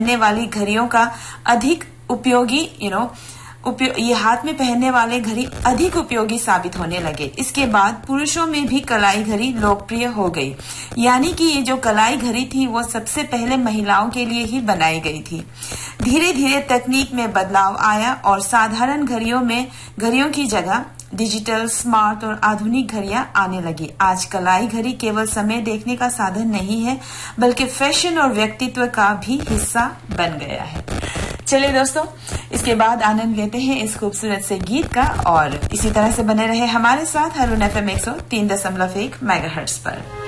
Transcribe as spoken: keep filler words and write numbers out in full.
पहनने वाली घड़ियों का अधिक उपयोगी यू नो उपयो, ये हाथ में पहनने वाले घड़ी अधिक उपयोगी साबित होने लगे। इसके बाद पुरुषों में भी कलाई घड़ी लोकप्रिय हो गई, यानी कि ये जो कलाई घड़ी थी वो सबसे पहले महिलाओं के लिए ही बनाई गई थी। धीरे धीरे तकनीक में बदलाव आया और साधारण घड़ियों में घड़ियों की जगह डिजिटल, स्मार्ट और आधुनिक घड़ियां आने लगी। आज कलाई घड़ी केवल समय देखने का साधन नहीं है, बल्कि फैशन और व्यक्तित्व का भी हिस्सा बन गया है। चलिए दोस्तों, इसके बाद आनंद लेते हैं इस खूबसूरत से गीत का और इसी तरह से बने रहे हमारे साथ हारून एफ एम एक सौ तीन दशमलव एक मेगाहर्ट्ज पर।